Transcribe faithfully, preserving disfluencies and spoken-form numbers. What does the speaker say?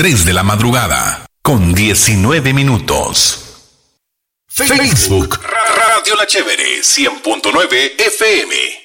tres de la madrugada, con diecinueve minutos. Facebook, Radio La Chévere, cien punto nueve F M.